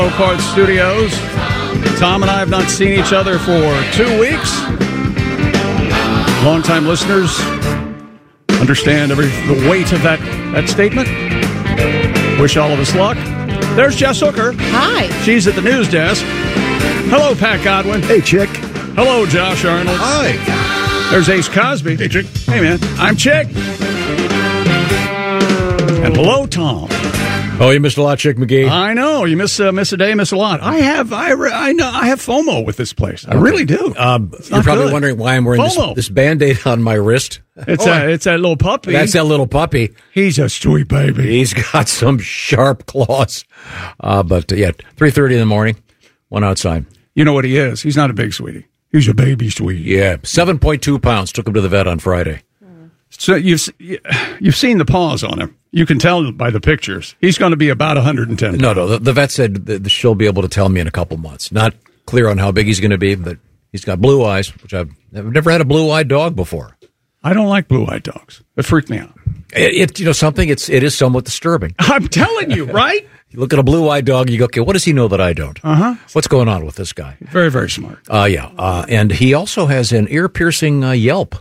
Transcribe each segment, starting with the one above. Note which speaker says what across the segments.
Speaker 1: Parts Studios. Tom and I have not seen each other for 2 weeks. Longtime listeners understand the weight of that statement. Wish all of us luck. There's Jess Hooker.
Speaker 2: Hi.
Speaker 1: She's at the news desk. Hello, Pat Godwin.
Speaker 3: Hey, Chick.
Speaker 1: Hello, Josh Arnold.
Speaker 3: Hi.
Speaker 1: There's Ace Cosby.
Speaker 3: Hey, Chick.
Speaker 1: Hey, man. I'm Chick. And hello, Tom.
Speaker 4: Oh, you missed a lot, Chick McGee.
Speaker 1: I know. You miss a day, miss a lot. I have FOMO with this place. I really do.
Speaker 4: You're probably
Speaker 1: good.
Speaker 4: wondering why I'm wearing this Band-Aid on my wrist.
Speaker 1: It's that little puppy.
Speaker 4: That's that little puppy.
Speaker 1: He's a sweet baby.
Speaker 4: He's got some sharp claws. But 3:30 in the morning, went outside.
Speaker 1: You know what he is? He's not a big sweetie. He's a baby sweetie.
Speaker 4: Yeah, 7.2 pounds. Took him to the vet on Friday.
Speaker 1: So you've seen the paws on him. You can tell by the pictures. He's going to be about 110 pounds.
Speaker 4: No. The vet said that she'll be able to tell me in a couple months. Not clear on how big he's going to be, but he's got blue eyes, which I've never had a blue-eyed dog before.
Speaker 1: I don't like blue-eyed dogs. They freak me out.
Speaker 4: It is somewhat disturbing.
Speaker 1: I'm telling you, right?
Speaker 4: You look at a blue-eyed dog, you go, okay, what does he know that I don't?
Speaker 1: Uh-huh.
Speaker 4: What's going on with this guy?
Speaker 1: Very, very smart.
Speaker 4: And he also has an ear-piercing yelp.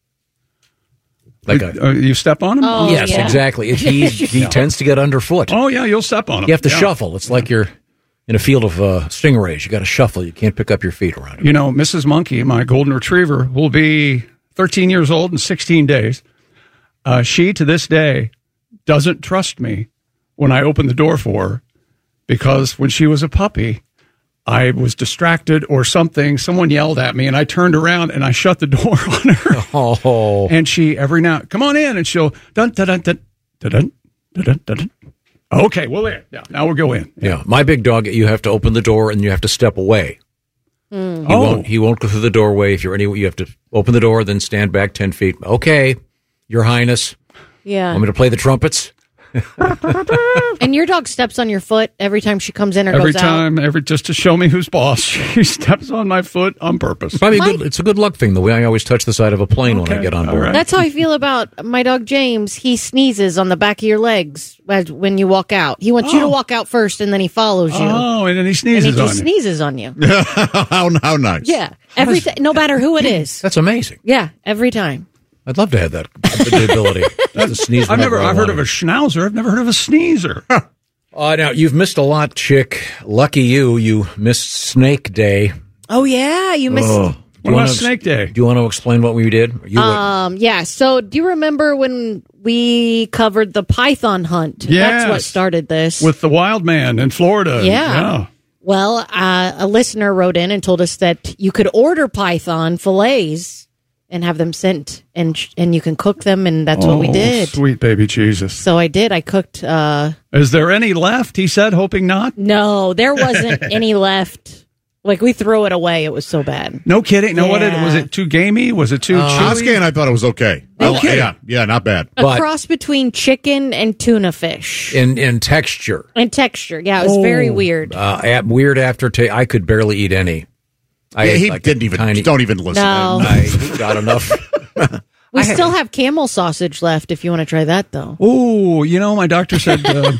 Speaker 1: You step on him?
Speaker 2: Oh,
Speaker 4: yes,
Speaker 2: yeah.
Speaker 4: exactly. He tends to get underfoot.
Speaker 1: Oh, yeah, you'll step on him.
Speaker 4: You have to shuffle. It's like you're in a field of stingrays. You got to shuffle. You can't pick up your feet around him.
Speaker 1: You know, Mrs. Monkey, my golden retriever, will be 13 years old in 16 days. She, to this day, doesn't trust me when I open the door for her because when she was a puppy, I was distracted or something. Someone yelled at me, and I turned around and I shut the door on her.
Speaker 4: Oh.
Speaker 1: And she every now, come on in, and she'll dun dun dun dun dun dun dun dun. Okay, well there. Yeah, now we'll go in.
Speaker 4: Yeah, my big dog, you have to open the door and you have to step away. He won't go through the doorway. If you're you have to open the door, then stand back 10 feet. Okay, Your Highness.
Speaker 2: Yeah.
Speaker 4: Want me to play the trumpets?
Speaker 2: And your dog steps on your foot every time she comes in or
Speaker 1: Every
Speaker 2: goes
Speaker 1: time, just to show me who's boss, she steps on my foot on purpose.
Speaker 4: Probably it's a good luck thing, the way I always touch the side of a plane when I get on board.
Speaker 1: Right.
Speaker 2: That's how I feel about my dog James. He sneezes on the back of your legs when you walk out. He wants you to walk out first, and then he follows you.
Speaker 1: Oh, and then he
Speaker 2: And
Speaker 1: sneezes
Speaker 2: he
Speaker 1: on
Speaker 2: just
Speaker 1: you.
Speaker 2: sneezes on you.
Speaker 3: How nice.
Speaker 2: Yeah. No matter who it is.
Speaker 4: That's amazing.
Speaker 2: Yeah, every time.
Speaker 4: I'd love to have that ability. To sneeze
Speaker 1: I've
Speaker 4: whenever I
Speaker 1: heard of
Speaker 4: wanted.
Speaker 1: a schnauzer. I've never heard of a sneezer.
Speaker 4: Now, you've missed a lot, Chick. Lucky you missed Snake Day.
Speaker 2: Oh, yeah. You missed.
Speaker 1: What about Snake Day?
Speaker 4: Do you want to explain what we did?
Speaker 2: Yeah. So do you remember when we covered the python hunt?
Speaker 1: Yes.
Speaker 2: That's what started this.
Speaker 1: With the wild man in Florida.
Speaker 2: Yeah. Well, a listener wrote in and told us that you could order python fillets and have them sent, and you can cook them, and that's what we did.
Speaker 1: Sweet baby Jesus.
Speaker 2: So I did. I cooked.
Speaker 1: Is there any left? He said, hoping not.
Speaker 2: No, there wasn't any left. Like, we threw it away. It was so bad.
Speaker 1: No kidding. No,
Speaker 2: Yeah.
Speaker 1: was it too gamey? Was it too chewy?
Speaker 3: Oscar and I thought it was okay.
Speaker 1: Okay.
Speaker 3: Yeah, not bad.
Speaker 2: A
Speaker 4: But-
Speaker 2: cross between chicken and tuna fish.
Speaker 4: In texture.
Speaker 2: And texture. Yeah, it was very weird.
Speaker 4: Weird aftertaste. I could barely eat any.
Speaker 3: He didn't even. Don't even listen.
Speaker 2: No.
Speaker 4: I got enough.
Speaker 2: We still have camel sausage left if you want to try that, though.
Speaker 1: Ooh, my doctor said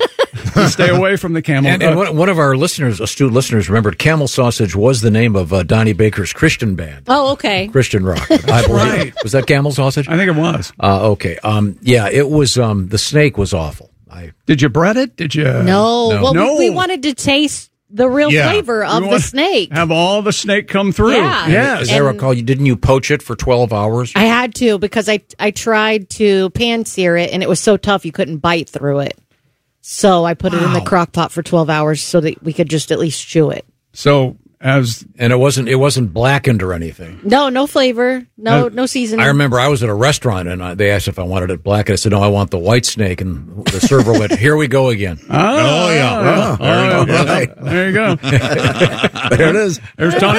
Speaker 1: stay away from the camel.
Speaker 4: And one of our listeners, astute listeners, remembered Camel Sausage was the name of Donnie Baker's Christian band.
Speaker 2: Oh, okay.
Speaker 4: Christian rock. I believe.
Speaker 1: right.
Speaker 4: Was that Camel Sausage?
Speaker 1: I think it was.
Speaker 4: Okay. Yeah, it was. The snake was awful.
Speaker 1: Did you bread it? Did you?
Speaker 2: No. Well,
Speaker 1: No.
Speaker 2: we wanted to taste the real flavor of
Speaker 1: You
Speaker 2: the
Speaker 1: want-
Speaker 2: snake.
Speaker 1: Have all the snake come through.
Speaker 2: Yeah.
Speaker 1: Yes.
Speaker 4: As I recall, didn't you poach it for 12 hours?
Speaker 2: I had to because I tried to pan sear it, and it was so tough you couldn't bite through it. So I put it in the crock pot for 12 hours so that we could just at least chew it.
Speaker 1: So
Speaker 4: And it wasn't blackened or anything.
Speaker 2: No flavor, no seasoning.
Speaker 4: I remember I was at a restaurant and they asked if I wanted it black. I said, no, I want the white snake. And the server went, here we go again.
Speaker 1: There you go.
Speaker 4: There it is.
Speaker 1: There's Tony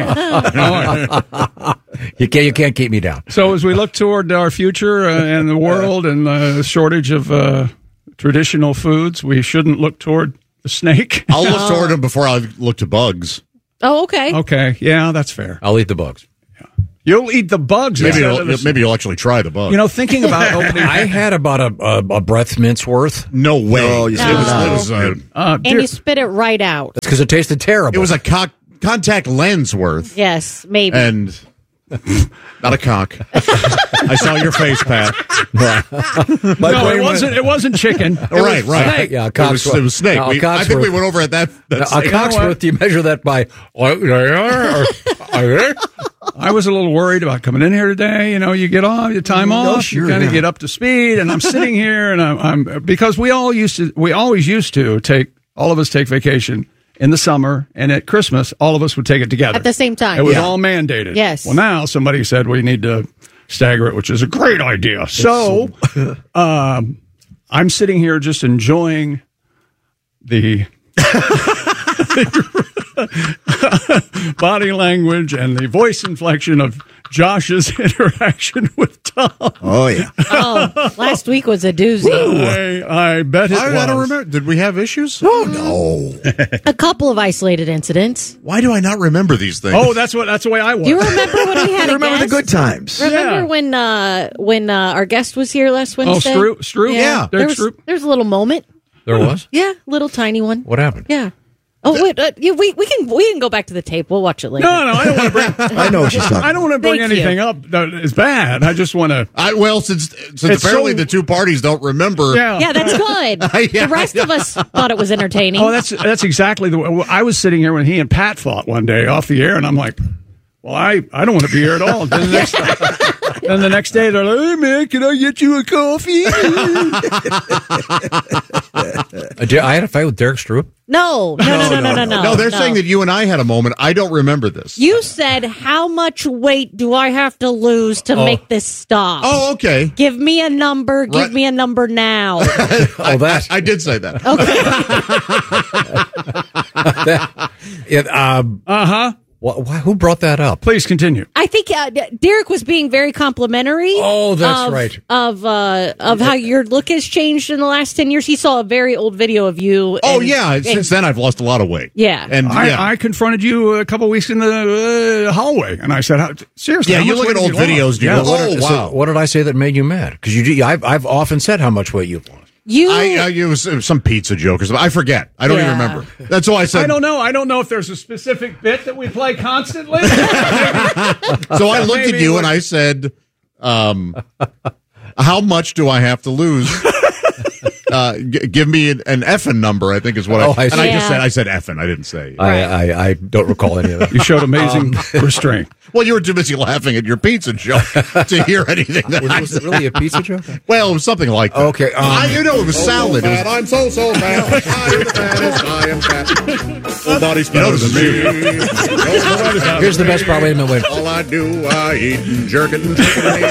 Speaker 1: Katane.
Speaker 4: You can't keep me down.
Speaker 1: So as we look toward our future and the world and the shortage of traditional foods, we shouldn't look toward the snake.
Speaker 3: I'll look toward him before I look to bugs.
Speaker 2: Oh, okay.
Speaker 1: Okay, yeah, that's fair.
Speaker 4: I'll eat the bugs.
Speaker 1: You'll eat the bugs.
Speaker 3: Maybe you'll actually try the bug.
Speaker 1: You know, thinking about opening.
Speaker 4: I had about a breath mint's worth.
Speaker 3: No way.
Speaker 5: No, you
Speaker 2: and you spit it right out.
Speaker 4: That's because it tasted terrible.
Speaker 3: It was a contact lens worth.
Speaker 2: Yes, maybe.
Speaker 3: And not a cock. I saw your face, Pat.
Speaker 1: No, it wasn't. It wasn't chicken.
Speaker 3: Right.
Speaker 1: Snake.
Speaker 4: Yeah,
Speaker 3: it was snake.
Speaker 4: No,
Speaker 3: I think we went over at that.
Speaker 4: A cocksworth. Do you measure that by?
Speaker 1: I was a little worried about coming in here today. You know, you get off your time off, you kind of get up to speed, and I'm sitting here, and I'm because we always used to take vacation in the summer, and at Christmas, all of us would take it together
Speaker 2: at the same time.
Speaker 1: It was all mandated.
Speaker 2: Yes.
Speaker 1: Well, now somebody said we need to stagger it, which is a great idea. So, I'm sitting here just enjoying the body language and the voice inflection of Josh's interaction with Tom.
Speaker 5: Oh, yeah.
Speaker 2: Last week was a doozy.
Speaker 1: I bet it was.
Speaker 3: I don't remember. Did we have issues?
Speaker 5: Oh, no.
Speaker 2: A couple of isolated incidents.
Speaker 3: Why do I not remember these things?
Speaker 1: Oh, that's the way I was.
Speaker 2: Do you remember when we had a
Speaker 5: Remember the
Speaker 2: guest?
Speaker 5: good times.
Speaker 2: Remember when our guest was here last Wednesday?
Speaker 1: Oh, Stroop? Yeah.
Speaker 2: There was a little moment.
Speaker 4: There was?
Speaker 2: Yeah, little tiny one.
Speaker 4: What happened?
Speaker 2: Yeah. Oh wait, we can go back to the tape. We'll watch it later.
Speaker 1: No, I don't want to bring.
Speaker 5: I know what she's talking
Speaker 1: I don't want to bring
Speaker 2: Thank
Speaker 1: anything
Speaker 2: you.
Speaker 1: up that is bad. I just want to.
Speaker 3: Since apparently the two parties don't remember.
Speaker 2: Yeah, that's good.
Speaker 3: Yeah,
Speaker 2: the rest of us thought it was entertaining.
Speaker 1: Oh, that's exactly the way. I was sitting here when he and Pat fought one day off the air, and I'm like, well, I don't want to be here at all. Then the next day, they're like, hey, man, can I get you a coffee?
Speaker 4: I had a fight with Derek Stroop.
Speaker 2: No.
Speaker 3: No, they're saying that you and I had a moment. I don't remember this.
Speaker 2: You said, how much weight do I have to lose to make this stop?
Speaker 3: Oh, okay.
Speaker 2: Give me a number. Give me a number now.
Speaker 3: I did say that.
Speaker 2: Okay.
Speaker 4: Who brought that up?
Speaker 1: Please continue.
Speaker 2: I think Derek was being very complimentary.
Speaker 4: Oh, that's right.
Speaker 2: Of how your look has changed in the last 10 years. He saw a very old video of you.
Speaker 3: Oh, yeah. Since then, I've lost a lot of weight.
Speaker 2: Yeah.
Speaker 3: And
Speaker 1: I confronted you a couple weeks in the hallway, and I said, seriously,
Speaker 3: yeah,
Speaker 1: how
Speaker 3: you
Speaker 1: much
Speaker 3: look at
Speaker 1: weight
Speaker 3: old
Speaker 1: have you
Speaker 3: videos,
Speaker 1: lost?
Speaker 3: you go, wow.
Speaker 4: What did I say that made you mad? Because I've often said how much weight you've lost.
Speaker 3: It was some pizza joke or something. I forget. I don't even remember. That's why I said.
Speaker 1: I don't know. I don't know if there's a specific bit that we play constantly.
Speaker 3: So I looked at you and I said, how much do I have to lose? Give me an effing number, I think is what I said effing. I didn't say.
Speaker 4: I don't recall any of that.
Speaker 1: You showed amazing restraint.
Speaker 3: Well, you were too busy laughing at your pizza joke to hear anything.
Speaker 4: Was it really a pizza joke?
Speaker 3: Well, it was something like that.
Speaker 4: Okay.
Speaker 3: It was salad.
Speaker 6: Fat, I'm so fat. I am fat. Nobody's better than me.
Speaker 4: Here's the best part. Wait a minute.
Speaker 6: All I do, I eat and jerk it and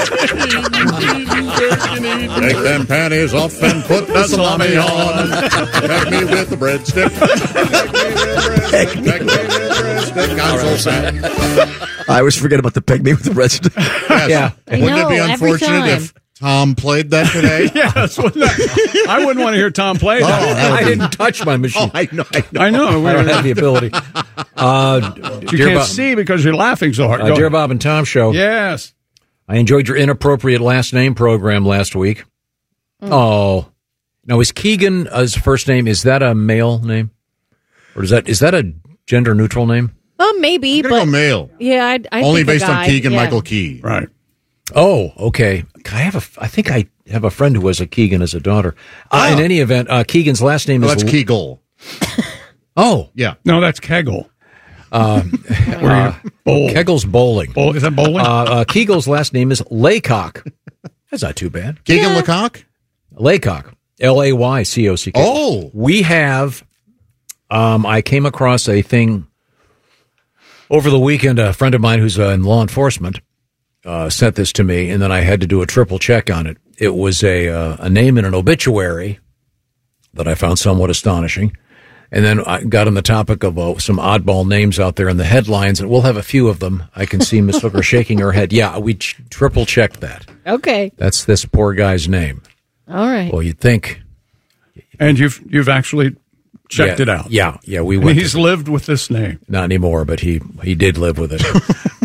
Speaker 6: take them panties off and put that salami on. Peck me with the breadstick. Peck me with the breadstick. I'm so fat.
Speaker 5: I always forget about the peg me with the breadstick.
Speaker 3: Yes.
Speaker 4: Yeah.
Speaker 3: Wouldn't it be unfortunate if Tom played that today?
Speaker 1: Yes. I wouldn't want to hear Tom play that.
Speaker 4: I didn't touch my machine.
Speaker 3: I know.
Speaker 1: I know.
Speaker 4: I don't have the ability.
Speaker 1: You can't see because you're laughing so hard.
Speaker 4: Dear Bob and Tom show.
Speaker 1: Yes.
Speaker 4: I enjoyed your inappropriate last name program last week. Oh. Now, is Keegan, his first name, is that a male name? Or is that a gender neutral name?
Speaker 2: Maybe,
Speaker 3: I'm
Speaker 2: but
Speaker 3: go male.
Speaker 2: yeah, I
Speaker 3: Only
Speaker 2: think a
Speaker 3: based on
Speaker 2: guy,
Speaker 3: Keegan
Speaker 2: yeah.
Speaker 3: Michael Key.
Speaker 1: Right.
Speaker 4: Oh, okay. I think I have a friend who has a Keegan as a daughter. In any event, Keegan's last name is...
Speaker 3: That's Kegel.
Speaker 4: Oh.
Speaker 3: Yeah.
Speaker 1: No, that's Kegel. Bowl.
Speaker 4: Kegel's bowling.
Speaker 1: Is that bowling?
Speaker 4: Kegel's last name is Laycock. That's not too bad.
Speaker 3: Keegan Lecoq?
Speaker 4: Laycock. Laycock.
Speaker 3: Oh.
Speaker 4: We have... I came across a thing over the weekend. A friend of mine who's in law enforcement sent this to me, and then I had to do a triple check on it. It was a name in an obituary that I found somewhat astonishing. And then I got on the topic of some oddball names out there in the headlines, and we'll have a few of them. I can see Miss Hooker shaking her head. Yeah, we triple checked that.
Speaker 2: Okay.
Speaker 4: That's this poor guy's name.
Speaker 2: All right.
Speaker 4: Well, you'd think.
Speaker 1: And you've actually checked it out.
Speaker 4: Yeah, we
Speaker 1: And
Speaker 4: went.
Speaker 1: he's lived with this name.
Speaker 4: Not anymore, but he did live with it.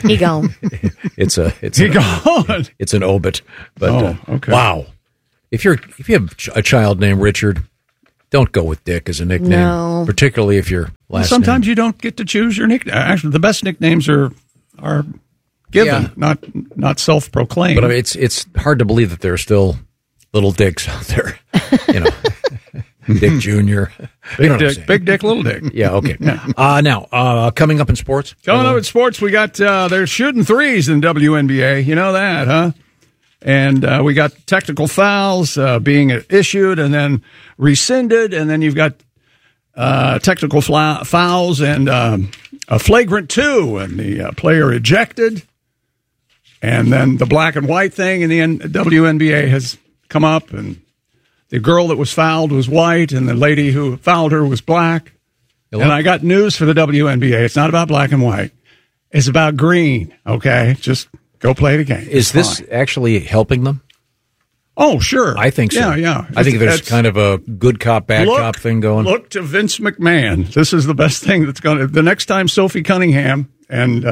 Speaker 2: He gone.
Speaker 4: It's an obit. But
Speaker 1: okay.
Speaker 4: Wow. If you have a child named Richard, don't go with Dick as a nickname.
Speaker 2: No.
Speaker 4: Particularly if your last
Speaker 1: Sometimes
Speaker 4: name.
Speaker 1: you don't get to choose your nickname. Actually, the best nicknames are given, not self-proclaimed.
Speaker 4: But I mean, it's hard to believe that there are still little Dicks out there. Dick Jr.
Speaker 1: Big Dick, Little Dick.
Speaker 4: Yeah, okay. Now, coming up in sports?
Speaker 1: Coming up in sports, we got, they're shooting threes in WNBA. You know that, huh? And we got technical fouls being issued and then rescinded, and then you've got technical fouls and a flagrant 2, and the player ejected. And then the black and white thing in the WNBA has come up, and the girl that was fouled was white, and the lady who fouled her was black. Hello? And I got news for the WNBA. It's not about black and white. It's about green, okay? Just go play the game.
Speaker 4: Is this actually helping them?
Speaker 1: Oh, sure.
Speaker 4: I think so.
Speaker 1: Yeah.
Speaker 4: I think there's kind of a good cop, bad cop thing going.
Speaker 1: Look to Vince McMahon. This is the best thing that's going to... The next time Sophie Cunningham and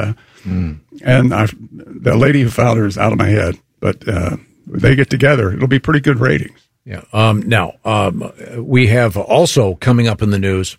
Speaker 1: the lady who fouled her is out of my head, but they get together, it'll be pretty good ratings.
Speaker 4: Yeah. Now, we have also coming up in the news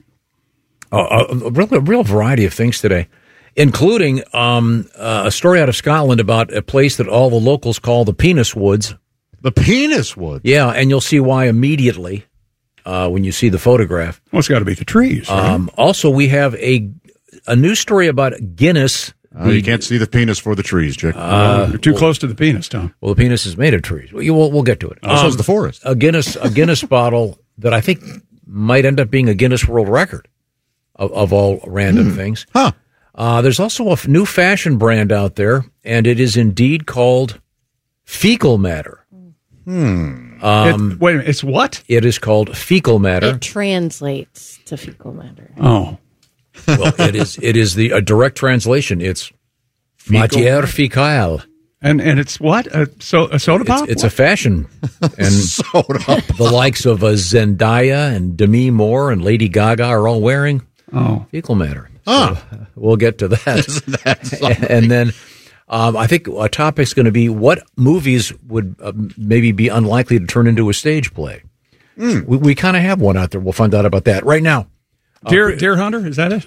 Speaker 4: a real variety of things today, including a story out of Scotland about a place that all the locals call the Penis Woods.
Speaker 3: The Penis Woods?
Speaker 4: Yeah, and you'll see why immediately when you see the photograph.
Speaker 1: Well, it's got to be the trees, right?
Speaker 4: Also, we have a news story about Guinness.
Speaker 3: You can't see the penis for the trees, Jake.
Speaker 1: You're too close to the penis, Tom.
Speaker 4: Well, the penis is made of trees. We'll get to it.
Speaker 3: So is the forest.
Speaker 4: A Guinness bottle that I think might end up being a Guinness World Record of all random things.
Speaker 3: Huh.
Speaker 4: There's also a new fashion brand out there, and it is indeed called Fecal Matter.
Speaker 1: Wait a minute, it's what?
Speaker 4: It is called Fecal Matter.
Speaker 2: It translates to fecal matter.
Speaker 1: Oh.
Speaker 4: Well, it is a direct translation. It's matière fécale.
Speaker 1: And it's what? A soda pop?
Speaker 4: It's a fashion. And
Speaker 3: Soda.
Speaker 4: the likes of Zendaya and Demi Moore and Lady Gaga are all wearing fecal matter. So we'll get to that.
Speaker 3: Isn't that something?
Speaker 4: And then I think a topic's going to be what movies would maybe be unlikely to turn into a stage play. We kind of have one out there. We'll find out about that right now.
Speaker 1: Deer Hunter, is that it?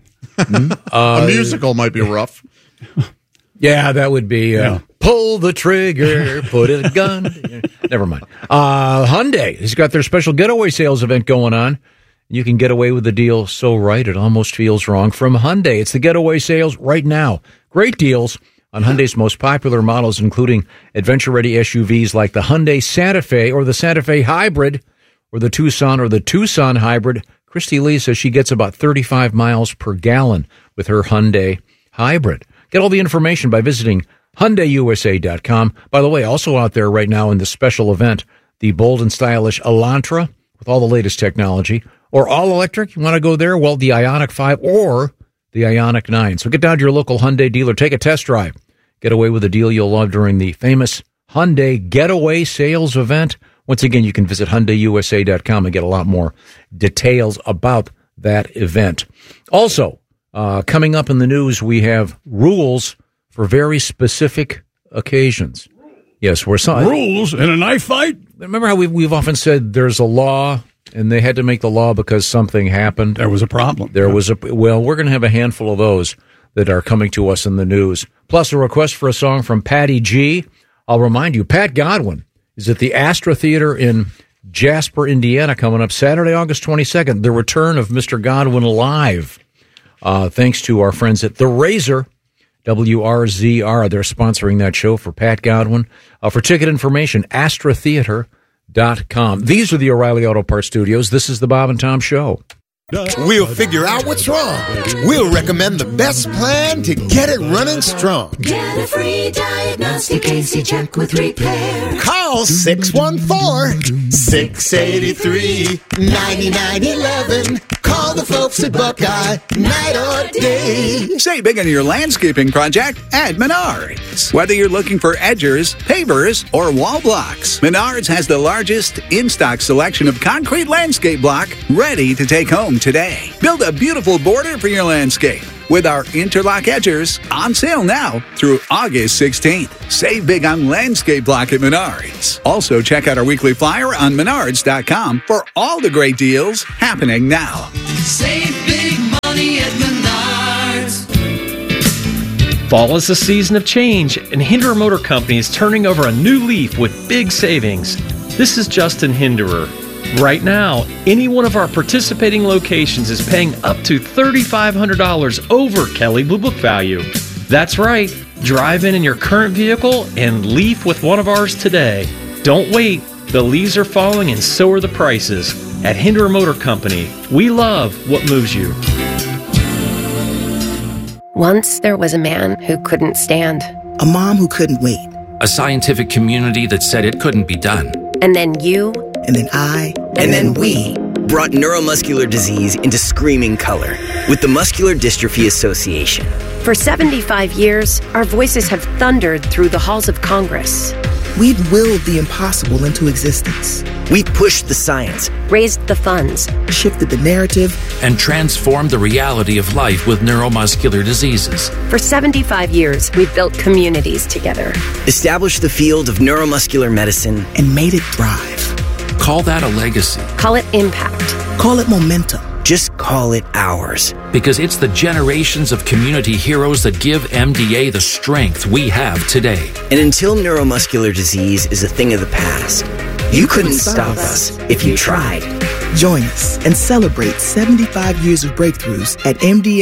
Speaker 3: A musical might be rough.
Speaker 4: Yeah, that would be pull the trigger, put a gun. Never mind. Hyundai has got their special getaway sales event going on. You can get away with the deal so right it almost feels wrong. From Hyundai, it's the getaway sales right now. Great deals on Hyundai's most popular models, including adventure-ready SUVs like the Hyundai Santa Fe or the Santa Fe Hybrid or the Tucson Hybrid. Christy Lee says she gets about 35 miles per gallon with her Hyundai Hybrid. Get all the information by visiting HyundaiUSA.com. By the way, also out there right now in this special event, the bold and stylish Elantra with all the latest technology. Or all-electric, you want to go there? Well, the Ioniq 5 or the Ioniq 9. So get down to your local Hyundai dealer. Take a test drive. Get away with a deal you'll love during the famous Hyundai Getaway Sales event. Once again, you can visit HyundaiUSA.com and get a lot more details about that event. Also, coming up in the news, we have rules for very specific occasions. Yes,
Speaker 1: rules in a knife fight?
Speaker 4: Remember how we've often said there's a law, and they had to make the law because something happened?
Speaker 1: There was a problem.
Speaker 4: Well, we're going to have a handful of those that are coming to us in the news. Plus, a request for a song from Patty G. I'll remind you, Pat Godwin is at the Astra Theater in Jasper, Indiana, coming up Saturday, August 22nd. The return of Mr. Godwin live. Thanks to our friends at The Razor, WRZR. They're sponsoring that show for Pat Godwin. For ticket information, astratheater.com. These are the O'Reilly Auto Parts Studios. This is the Bob and Tom Show.
Speaker 7: We'll figure out what's wrong. We'll recommend the best plan to get it running strong.
Speaker 8: Get a free diagnostic AC check with repair.
Speaker 7: Call 614-683-9911. Call the folks at Buckeye, night or day.
Speaker 9: Save big on your landscaping project at Menards. Whether you're looking for edgers, pavers, or wall blocks, Menards has the largest in-stock selection of concrete landscape block ready to take home today. Build a beautiful border for your landscape with our interlock edgers on sale now through August 16th. Save big on landscape block at Menards. Also, check out our weekly flyer on Menards.com for all the great deals happening now.
Speaker 8: Save big money at Menards.
Speaker 10: Fall is a season of change, and Hinderer Motor Company is turning over a new leaf with big savings. This is Justin Hinderer. Right now, any one of our participating locations is paying up to $3,500 over Kelley Blue Book value. That's right. Drive in your current vehicle and leave with one of ours today. Don't wait. The leaves are falling and so are the prices. At Hinderer Motor Company, we love what moves you.
Speaker 11: Once there was a man who couldn't stand.
Speaker 12: A mom who couldn't wait.
Speaker 13: A scientific community that said it couldn't be done.
Speaker 11: And then you.
Speaker 12: And then I.
Speaker 14: And then we brought neuromuscular disease into screaming color with the Muscular Dystrophy Association.
Speaker 11: For 75 years, our voices have thundered through the halls of Congress.
Speaker 12: We've willed the impossible into existence.
Speaker 14: We pushed the science,
Speaker 11: raised the funds,
Speaker 12: shifted the narrative,
Speaker 13: and transformed the reality of life with neuromuscular diseases.
Speaker 11: For 75 years, we've built communities together,
Speaker 14: established the field of neuromuscular medicine,
Speaker 12: and made it thrive.
Speaker 13: Call that a legacy.
Speaker 11: Call it impact.
Speaker 12: Call it momentum.
Speaker 14: Just call it ours.
Speaker 13: Because it's the generations of community heroes that give MDA the strength we have today.
Speaker 14: And until neuromuscular disease is a thing of the past, you couldn't stop us if you tried.
Speaker 12: Join us and celebrate 75 years of breakthroughs at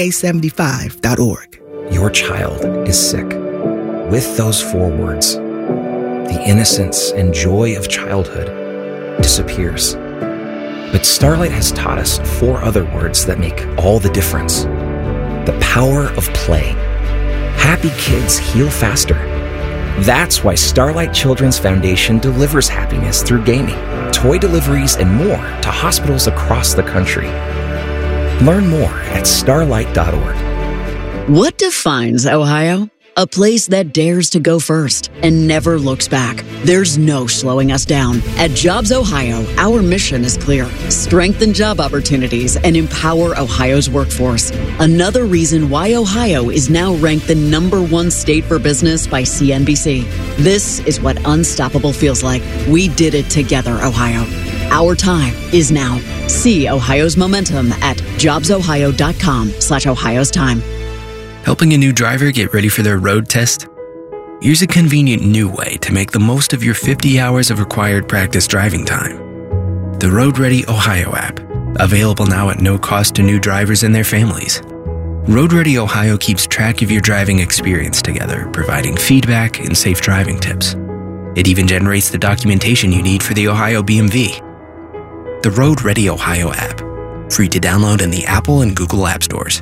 Speaker 12: MDA75.org.
Speaker 15: Your child is sick. With those 4 words, the innocence and joy of childhood disappears. But Starlight has taught us 4 other words that make all the difference. The power of play. Happy kids heal faster. That's why Starlight Children's Foundation delivers happiness through gaming, toy deliveries, and more to hospitals across the country. Learn more at starlight.org.
Speaker 16: What defines Ohio? A place that dares to go first and never looks back. There's no slowing us down. At Jobs Ohio, our mission is clear. Strengthen job opportunities and empower Ohio's workforce. Another reason why Ohio is now ranked the #1 state for business by CNBC. This is what unstoppable feels like. We did it together, Ohio. Our time is now. See Ohio's momentum at jobsohio.com/Ohio's time.
Speaker 17: Helping a new driver get ready for their road test? Here's a convenient new way to make the most of your 50 hours of required practice driving time. The Road Ready Ohio app, available now at no cost to new drivers and their families. Road Ready Ohio keeps track of your driving experience together, providing feedback and safe driving tips. It even generates the documentation you need for the Ohio BMV. The Road Ready Ohio app, free to download in the Apple and Google App Stores.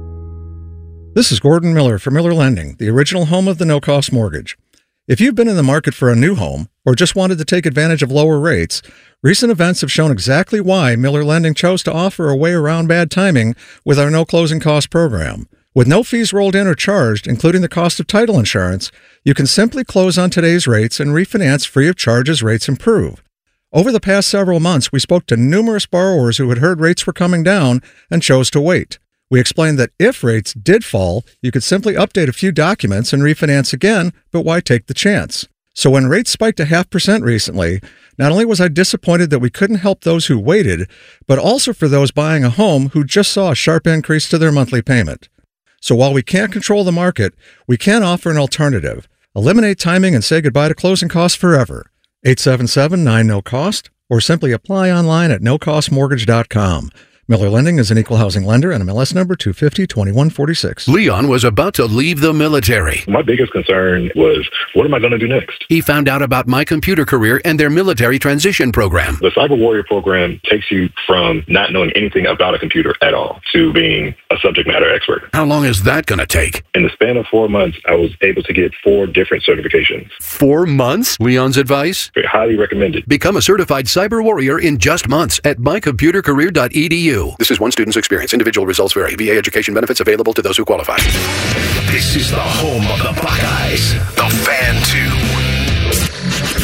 Speaker 18: This is Gordon Miller for Miller Lending, the original home of the no-cost mortgage. If you've been in the market for a new home or just wanted to take advantage of lower rates, recent events have shown exactly why Miller Lending chose to offer a way around bad timing with our no-closing cost program. With no fees rolled in or charged, including the cost of title insurance, you can simply close on today's rates and refinance free of charge as rates improve. Over the past several months, we spoke to numerous borrowers who had heard rates were coming down and chose to wait. We explained that if rates did fall, you could simply update a few documents and refinance again, but why take the chance? So when rates spiked to 0.5% recently, not only was I disappointed that we couldn't help those who waited, but also for those buying a home who just saw a sharp increase to their monthly payment. So while we can't control the market, we can offer an alternative. Eliminate timing and say goodbye to closing costs forever. 877-9-NO-COST or simply apply online at nocostmortgage.com. Miller Lending is an equal housing lender and MLS number 250-2146.
Speaker 19: Leon was about to leave the military.
Speaker 20: My biggest concern was, what am I going to do next?
Speaker 19: He found out about My Computer Career and their military transition program.
Speaker 20: The Cyber Warrior program takes you from not knowing anything about a computer at all to being a subject matter expert.
Speaker 19: How long is that going to take?
Speaker 20: In the span of 4 months, I was able to get 4 different certifications.
Speaker 19: 4 months? Leon's advice?
Speaker 20: Highly recommended.
Speaker 19: Become a certified cyber warrior in just months at mycomputercareer.edu. This is one student's experience. Individual results vary. VA education benefits available to those who qualify.
Speaker 21: This is the home of the Buckeyes. The Fan 2. Can't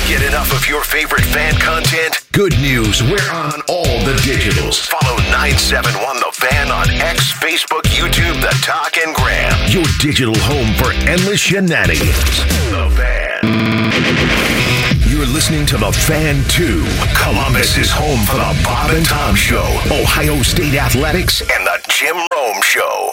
Speaker 21: Can't get enough of your favorite fan content? Good news, we're on all the digitals. Follow 971 The Fan on X, Facebook, YouTube, The Talk, and Gram. Your digital home for endless shenanigans. The Fan. You're listening to The Fan 2. Columbus is home for the Bob and Tom Show, Ohio State Athletics, and the Jim Rome Show.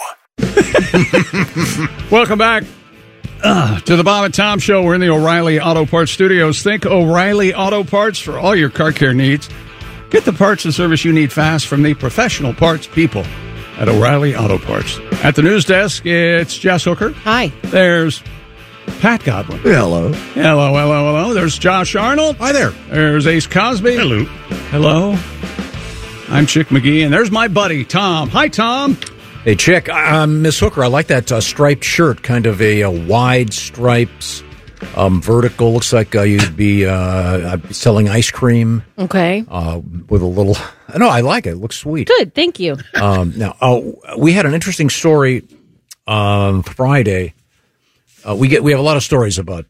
Speaker 1: Welcome back to the Bob and Tom Show. We're in the O'Reilly Auto Parts Studios. Think O'Reilly Auto Parts for all your car care needs. Get the parts and service you need fast from the professional parts people at O'Reilly Auto Parts. At the news desk, it's Jess Hooker.
Speaker 2: Hi.
Speaker 1: There's Pat Godwin.
Speaker 5: Hello.
Speaker 1: Hello. There's Josh Arnold.
Speaker 3: Hi there.
Speaker 1: There's Ace Cosby. Hello. I'm Chick McGee, and there's my buddy, Tom. Hi, Tom.
Speaker 4: Hey, Chick, Miss Hooker, I like that striped shirt, kind of a wide stripes, vertical. Looks like you'd be selling ice cream.
Speaker 2: Okay.
Speaker 4: With a little... No, I like it. It looks sweet.
Speaker 2: Good, thank you.
Speaker 4: Now, we had an interesting story on Friday. We have a lot of stories about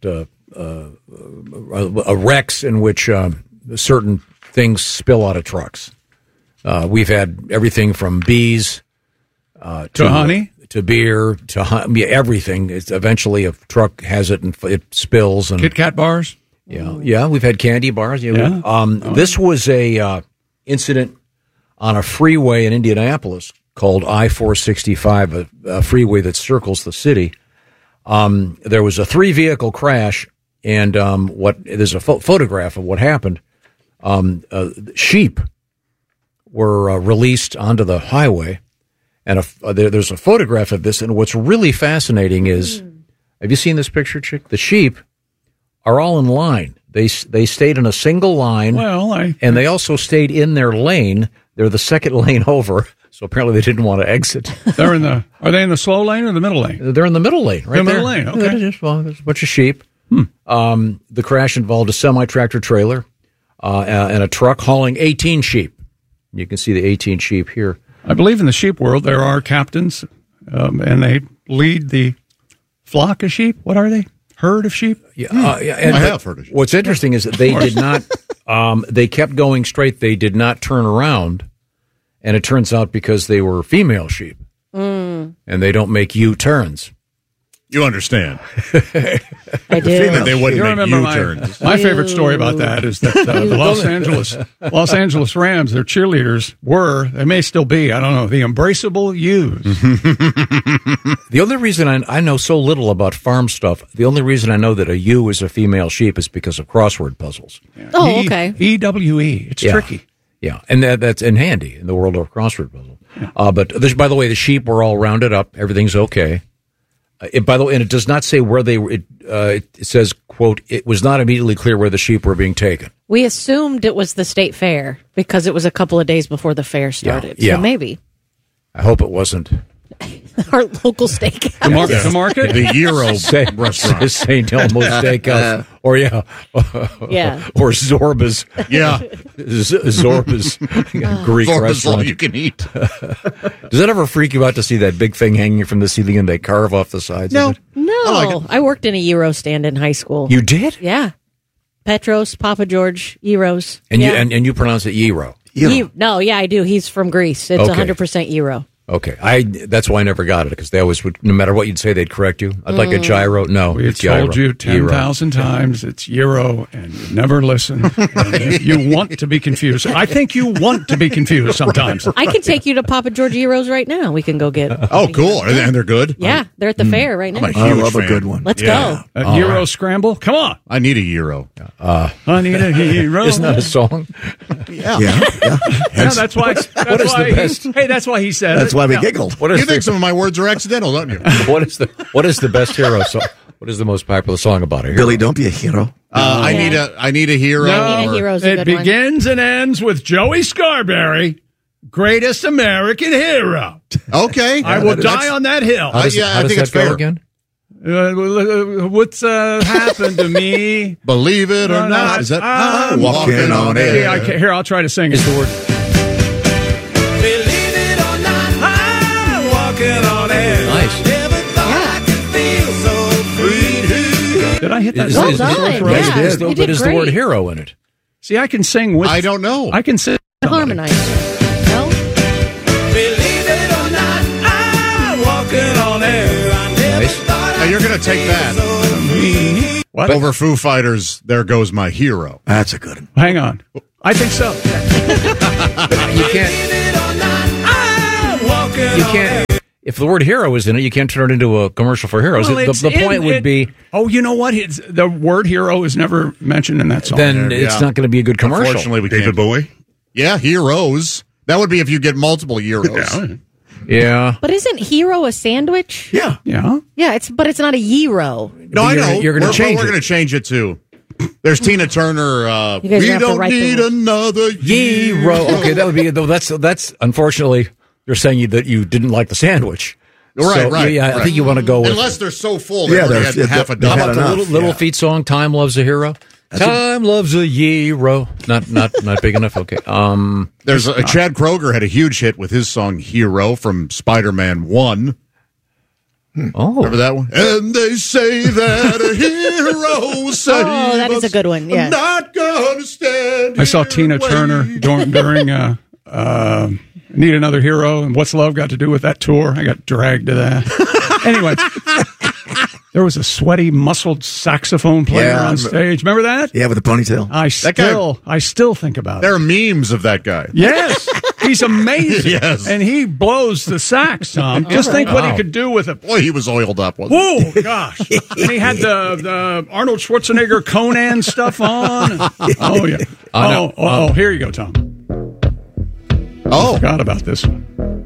Speaker 4: wrecks in which certain things spill out of trucks. We've had everything from bees...
Speaker 1: to honey,
Speaker 4: to beer, to everything. It's eventually a truck has it and it spills. And
Speaker 1: Kit Kat bars.
Speaker 4: Yeah, we've had candy bars. This was a incident on a freeway in Indianapolis called I-465, a freeway that circles the city. There was a 3-vehicle crash, and there's a photograph of what happened. Sheep were released onto the highway. And there's a photograph of this, and what's really fascinating is, have you seen this picture, Chick? The sheep are all in line. They stayed in a single line, and they also stayed in their lane. They're the second lane over, so apparently they didn't want to exit.
Speaker 1: Are they in the slow lane or the middle lane?
Speaker 4: They're in the middle lane, right there.
Speaker 1: The middle lane, okay.
Speaker 4: There's a bunch of sheep. The crash involved a semi-tractor trailer and a truck hauling 18 sheep. You can see the 18 sheep here.
Speaker 1: I believe in the sheep world there are captains, and they lead the flock of sheep. What are they? Herd of sheep?
Speaker 4: And I have heard of sheep. What's interesting is that they did not, they kept going straight. They did not turn around, and it turns out because they were female sheep, and they don't make U-turns.
Speaker 3: You understand.
Speaker 2: I do.
Speaker 3: They wouldn't
Speaker 1: You
Speaker 3: make
Speaker 1: remember
Speaker 3: U-turns.
Speaker 1: my favorite story about that is that the Los Angeles Rams, their cheerleaders they may still be, I don't know, the embraceable U's.
Speaker 4: The only reason I know so little about farm stuff, the only reason I know that a ewe is a female sheep is because of crossword puzzles.
Speaker 2: Oh, okay.
Speaker 1: EWE. It's tricky.
Speaker 4: Yeah, and that's in handy in the world of crossword puzzle. But by the way, the sheep were all rounded up. Everything's okay. By the way, and it does not say where they were. It says, quote, it was not immediately clear where the sheep were being taken.
Speaker 2: We assumed it was the state fair because it was a couple of days before the fair started.
Speaker 4: Yeah.
Speaker 2: So maybe.
Speaker 4: I hope it wasn't.
Speaker 2: Our local steak.
Speaker 1: The market?
Speaker 3: The Euro restaurant.
Speaker 4: St. Elmo's Steakhouse. Or, or Zorba's.
Speaker 3: Yeah.
Speaker 4: Zorba's Greek
Speaker 3: Zorba's
Speaker 4: restaurant.
Speaker 3: all you can eat.
Speaker 4: Does that ever freak you out to see that big thing hanging from the ceiling and they carve off the sides of it?
Speaker 2: No. I worked in a Euro stand in high school.
Speaker 4: You did?
Speaker 2: Yeah. Petros, Papa George, Euros.
Speaker 4: And you pronounce it Euro.
Speaker 2: I do. He's from Greece. It's 100% Euro.
Speaker 4: Okay, that's why I never got it, because they always would, no matter what you'd say, they'd correct you. I'd like a gyro. No,
Speaker 1: we've told you 10,000 times it's Euro, and you never listen. You want to be confused. I think you want to be confused sometimes.
Speaker 2: I can take you to Papa George Euros right now. We can go get.
Speaker 3: Oh, cool! And they're good.
Speaker 2: Yeah, they're at the fair right now.
Speaker 3: I love
Speaker 5: a good one.
Speaker 2: Let's go.
Speaker 1: Euro scramble. Come on.
Speaker 3: I need a Euro.
Speaker 1: I need a hero.
Speaker 4: Isn't that a song?
Speaker 5: Yeah.
Speaker 1: That's why. That's why he said.
Speaker 5: That's why we giggled.
Speaker 3: You think some of my words are accidental, don't you?
Speaker 4: What is the best hero song? What is the most popular song about a hero?
Speaker 5: Billy, don't be a hero.
Speaker 3: I need a hero.
Speaker 2: I need a hero's a
Speaker 1: it
Speaker 2: good
Speaker 1: begins and ends with Joey Scarberry, greatest American hero.
Speaker 3: Okay,
Speaker 1: I will die on that hill.
Speaker 4: How does it's fair again.
Speaker 1: What's happened to me?
Speaker 3: Believe it or not, is that I'm walking on air?
Speaker 1: Yeah, here, I'll try to sing it.
Speaker 4: Is the word?
Speaker 8: Believe it or not, I'm walking on air.
Speaker 4: Nice.
Speaker 8: Never thought I could feel so free.
Speaker 1: Did I hit that?
Speaker 2: Well done. Yeah,
Speaker 4: but is the word hero in it?
Speaker 1: See, I can sing with.
Speaker 3: I don't know.
Speaker 1: I can sing.
Speaker 2: Harmonize. No?
Speaker 6: Believe it or not, I'm walking on air. I never thought
Speaker 3: Now you're going to take that.
Speaker 1: What?
Speaker 3: Over Foo Fighters, There Goes My Hero.
Speaker 5: That's a good one.
Speaker 1: Hang on. I think so.
Speaker 4: You can't. If the word hero is in it, you can't turn it into a commercial for heroes.
Speaker 1: Well,
Speaker 4: the point would be.
Speaker 1: Oh, you know what? The word hero is never mentioned in that song.
Speaker 4: Then it's not going to be a good commercial.
Speaker 3: Unfortunately, we
Speaker 22: David
Speaker 3: can't.
Speaker 22: Bowie?
Speaker 3: Yeah, heroes. That would be if you get multiple heroes.
Speaker 4: Yeah.
Speaker 2: But isn't hero a sandwich?
Speaker 5: Yeah.
Speaker 1: Yeah.
Speaker 2: Yeah, but it's not a gyro.
Speaker 3: No, I know.
Speaker 4: You're going to change it.
Speaker 3: We're going to change it too. There's Tina Turner.
Speaker 2: You guys
Speaker 3: We
Speaker 2: have to
Speaker 3: don't
Speaker 2: write the
Speaker 3: need
Speaker 2: rules.
Speaker 3: another
Speaker 4: Hero. Okay, that would be. That's unfortunately. You're saying that you didn't like the sandwich.
Speaker 3: Right,
Speaker 4: So,
Speaker 3: right.
Speaker 4: Yeah, I think you want to go with.
Speaker 3: Unless they're so full,
Speaker 5: Yeah,
Speaker 3: they
Speaker 5: they're-
Speaker 3: had half a
Speaker 5: they've
Speaker 4: How
Speaker 5: had
Speaker 3: dozen.
Speaker 4: about the
Speaker 5: enough.
Speaker 4: Little Feat song "Time Loves a Hero"? Time loves a hero. Not big enough. Okay.
Speaker 3: There's Chad Kroeger had a huge hit with his song "Hero" from Spider-Man 1.
Speaker 4: Oh,
Speaker 3: remember that one? And they say that a hero saves.
Speaker 2: Oh, that is a good one. Yeah.
Speaker 3: I'm not gonna stand.
Speaker 1: I saw
Speaker 3: here
Speaker 1: Tina
Speaker 3: and
Speaker 1: Turner
Speaker 3: wait.
Speaker 1: during Need Another Hero, and What's Love got to do with that tour? I got dragged to that. Anyway, there was a sweaty, muscled saxophone player on stage. Remember that?
Speaker 5: Yeah, with the ponytail.
Speaker 1: I still think about it.
Speaker 3: There are memes of that guy.
Speaker 1: Yes, he's amazing.
Speaker 3: Yes.
Speaker 1: And he blows the sax, Tom. Just think what he could do with it.
Speaker 3: Boy, he was oiled up, wasn't he?
Speaker 1: Whoa, gosh. And he had the Arnold Schwarzenegger Conan stuff on. Oh, yeah. Oh, here you go, Tom.
Speaker 3: Oh.
Speaker 1: I forgot about this one.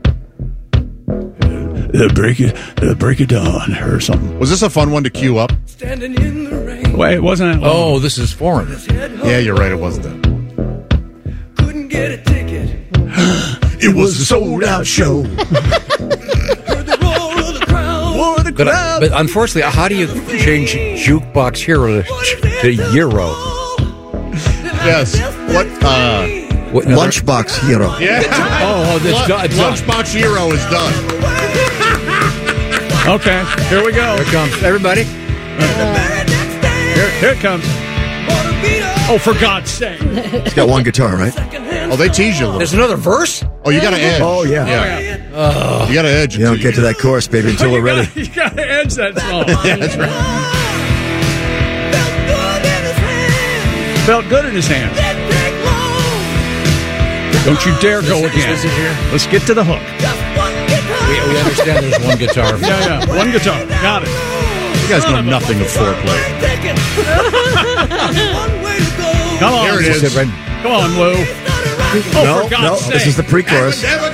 Speaker 1: The break of dawn or something.
Speaker 3: Was this a fun one to queue up?
Speaker 6: standing in the rain.
Speaker 1: Wait, wasn't it?
Speaker 4: Oh, this is foreign.
Speaker 3: Yeah, you're right. It wasn't that.
Speaker 6: Couldn't get a ticket.
Speaker 3: It was a sold-out show.
Speaker 4: But unfortunately, how do you change jukebox hero to euro?
Speaker 3: Yes. What?
Speaker 5: Lunchbox hero.
Speaker 3: Yeah.
Speaker 4: Oh, that's done.
Speaker 3: Lunchbox hero is done.
Speaker 1: Okay, here we go.
Speaker 4: Here it comes. Everybody.
Speaker 1: Here it comes. Oh, for God's sake.
Speaker 5: He's got one guitar, right?
Speaker 3: Oh, they tease you a little.
Speaker 4: There's another verse?
Speaker 3: Oh, you got to edge.
Speaker 5: Oh, yeah.
Speaker 3: You got to edge.
Speaker 5: You don't get to that chorus, baby, until we're ready.
Speaker 1: You got to edge that song.
Speaker 3: Yeah, that's right.
Speaker 1: Felt good in his hand. Don't you dare go again. Let's get to the hook.
Speaker 4: We understand there's one guitar.
Speaker 1: Yeah, one guitar. Got it.
Speaker 3: You guys know nothing of foreplay.
Speaker 1: Come on.
Speaker 3: Here it is.
Speaker 1: Come on, Lou. Oh, for God's sake.
Speaker 5: This is the pre-chorus.
Speaker 3: Never